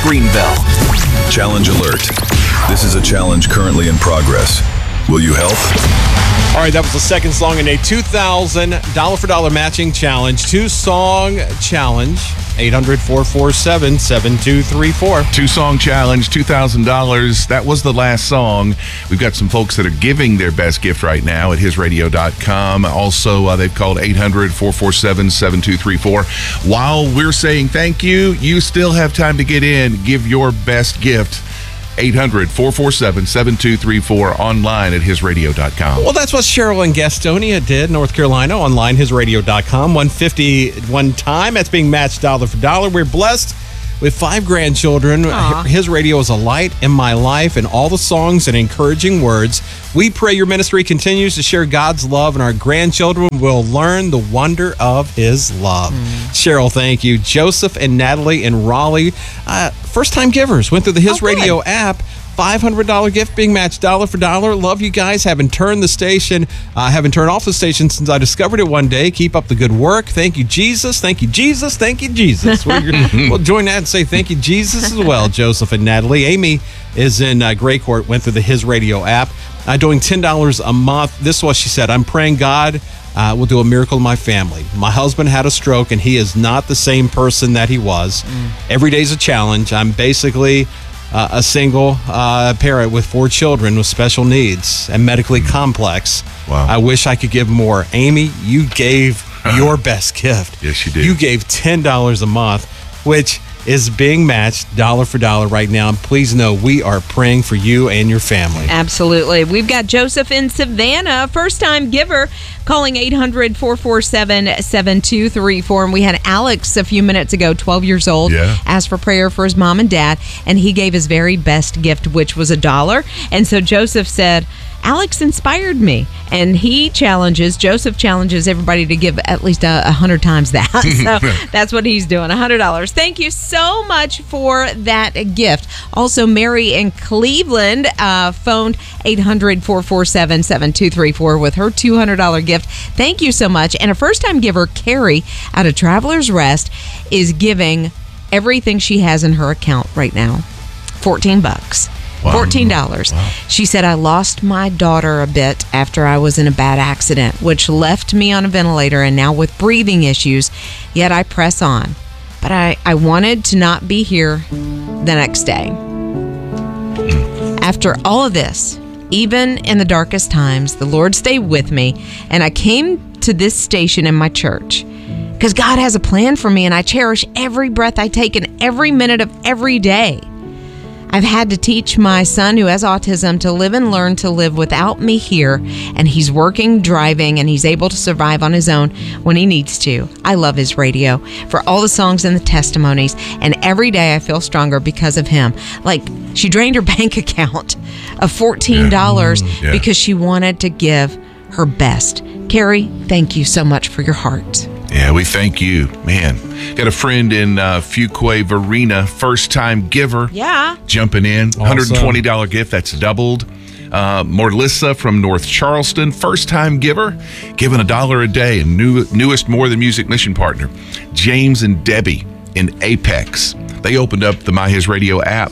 Greenville. Challenge alert. This is a challenge currently in progress. Will you help? All right, that was the second song in a $2,000 dollar for dollar matching challenge. 2-song challenge. 800-447-7234. 2-song challenge, $2,000. That was the last song. We've got some folks that are giving their best gift right now at hisradio.com. Also, they've called 800-447-7234. While we're saying thank you, you still have time to get in. Give your best gift. 800-447-7234 online at hisradio.com. Well, that's what Cheryl in Gastonia did, North Carolina, online, hisradio.com. 150 one time. That's being matched dollar for dollar. We're blessed with 5 grandchildren. Aww. His radio is a light in my life, and all the songs and encouraging words. We pray your ministry continues to share God's love, and our grandchildren will learn the wonder of his love. Cheryl, thank you. Joseph and Natalie in Raleigh, first-time givers, went through the His Radio app. $500 gift being matched dollar for dollar. Love you guys. Haven't turned off the station since I discovered it one day. Keep up the good work. Thank you, Jesus. Thank you, Jesus. Thank you, Jesus. We'll join that and say thank you, Jesus, as well, Joseph and Natalie. Amy is in Gray Court, went through the His Radio app. Doing $10 a month. This is what she said. I'm praying God will do a miracle in my family. My husband had a stroke, and he is not the same person that he was. Every day's a challenge. I'm basically a single parent with 4 children with special needs and medically complex. Wow. I wish I could give more. Amy, you gave your best gift. Yes, you did. You gave $10 a month, which is being matched dollar for dollar right now. And please know we are praying for you and your family. Absolutely. We've got Joseph in Savannah, first-time giver, calling 800-447-7234. And we had Alex a few minutes ago, 12 years old, asked for prayer for his mom and dad, and he gave his very best gift, which was $1. And so Joseph said, Alex inspired me, and Joseph challenges everybody to give at least 100 times that. So that's what he's doing, $100. Thank you so much for that gift. Also, Mary in Cleveland phoned 800-447-7234 with her $200 gift. Thank you so much. And a first-time giver, Carrie, out of Travelers Rest, is giving everything she has in her account right now, $14. Wow. $14. Wow. She said, I lost my daughter a bit after I was in a bad accident, which left me on a ventilator and now with breathing issues, yet I press on. But I wanted to not be here the next day. After all of this, even in the darkest times, the Lord stayed with me, and I came to this station in my church because God has a plan for me, and I cherish every breath I take and every minute of every day. I've had to teach my son who has autism to live and learn to live without me here, and he's working, driving, and he's able to survive on his own when he needs to. I love his radio for all the songs and the testimonies, and every day I feel stronger because of him. Like, she drained her bank account of $14 because she wanted to give her best. Carrie, thank you so much for your heart. Yeah, we thank you. Man, got a friend in Fuquay, Varina, first-time giver. Yeah. Jumping in. Awesome. $120 gift. That's doubled. Morlissa from North Charleston, first-time giver, giving $1 a day. And newest More Than Music mission partner, James and Debbie in Apex. They opened up the My His Radio app.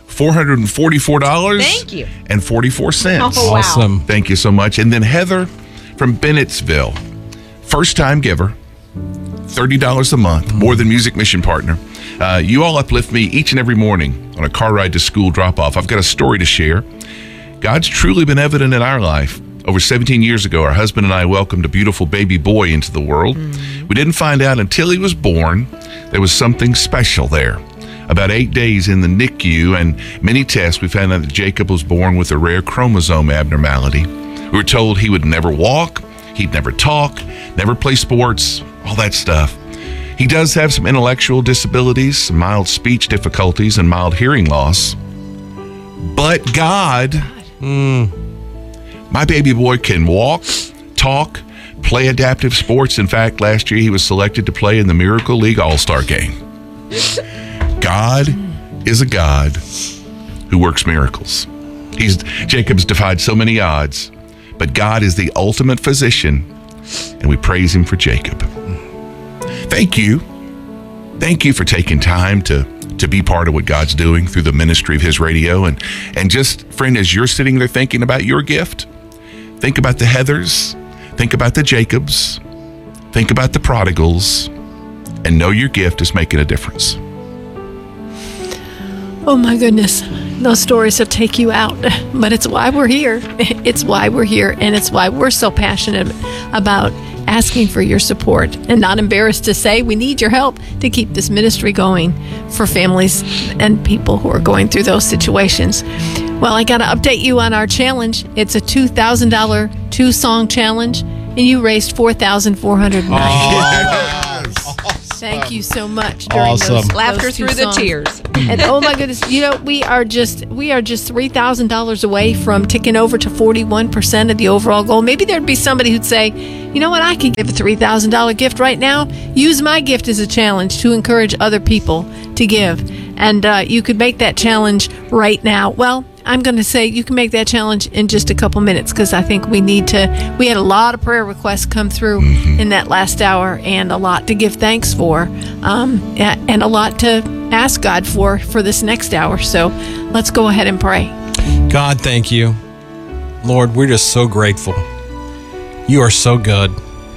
$444. Thank you. And 44 cents. Oh, wow. Awesome. Thank you so much. And then Heather from Bennettsville, first-time giver, $30 a month, More Than Music mission partner. You all uplift me each and every morning on a car ride to school drop-off. I've got a story to share. God's truly been evident in our life. Over 17 years ago, our husband and I welcomed a beautiful baby boy into the world. We didn't find out until he was born there was something special there. About 8 days in the NICU and many tests, we found out that Jacob was born with a rare chromosome abnormality. We were told he would never walk, he'd never talk, never play sports, all that stuff. He does have some intellectual disabilities, some mild speech difficulties, and mild hearing loss. But God, my baby boy can walk, talk, play adaptive sports. In fact, last year he was selected to play in the Miracle League All-Star game. God is a God who works miracles. Jacob's defied so many odds, but God is the ultimate physician, and we praise him for Jacob. Thank you. Thank you for taking time to to be part of what God's doing through the ministry of His radio. And just, friend, as you're sitting there thinking about your gift, think about the Heathers, think about the Jacobs, think about the prodigals, and know your gift is making a difference. Oh my goodness, those stories will take you out, but it's why we're here. It's why we're here, and it's why we're so passionate about asking for your support and not embarrassed to say we need your help to keep this ministry going for families and people who are going through those situations. Well, I got to update you on our challenge. It's a $2,000 2-song challenge, and you raised $4,490. Thank you so much. Awesome. Laughter those through the songs. tears. And oh my goodness, we are just $3,000 away from ticking over to 41% of the overall goal. Maybe there'd be somebody who'd say, you know what, I could give a $3,000 gift right now. Use my gift as a challenge to encourage other people to give. And you could make that challenge right now. Well, I'm going to say you can make that challenge in just a couple minutes, because I think we had a lot of prayer requests come through in that last hour, and a lot to give thanks for, and a lot to ask God for this next hour. So let's go ahead and pray. God, thank you. Lord, we're just so grateful. You are so good.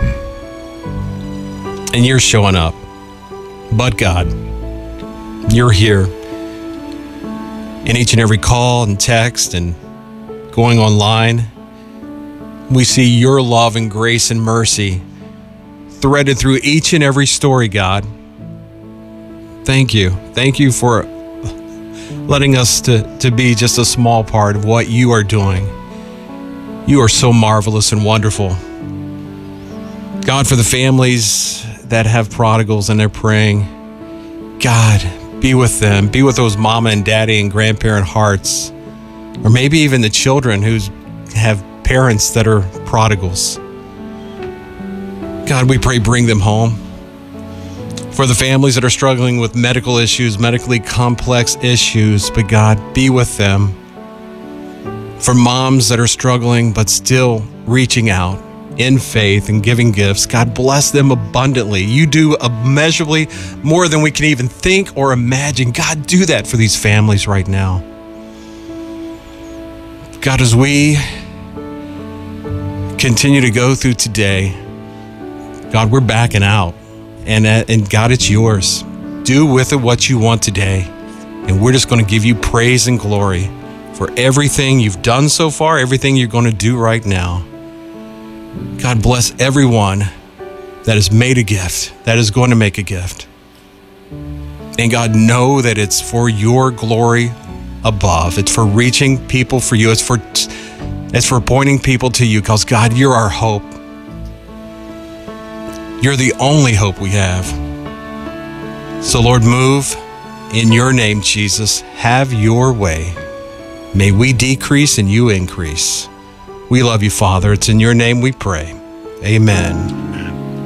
And you're showing up. But God, you're here. In each and every call and text and going online, we see your love and grace and mercy threaded through each and every story, God. Thank you. Thank you for letting us to be just a small part of what you are doing. You are so marvelous and wonderful. God, for the families that have prodigals and they're praying, God, be with them. Be with those mama and daddy and grandparent hearts. Or maybe even the children who have parents that are prodigals. God, we pray bring them home. For the families that are struggling with medical issues, medically complex issues, but God, be with them. For moms that are struggling but still reaching out in faith and giving gifts, God, bless them abundantly. You do immeasurably more than we can even think or imagine. God, do that for these families right now. God, as we continue to go through today, God, we're backing out. And God, it's yours. Do with it what you want today. And we're just going to give you praise and glory for everything you've done so far, everything you're going to do right now. God, bless everyone that has made a gift, that is going to make a gift. And God, know that it's for your glory above. It's for reaching people for you. It's for pointing people to you, because God, you're our hope. You're the only hope we have. So Lord, move in your name, Jesus. Have your way. May we decrease and you increase. We love you, Father. It's in your name we pray. Amen.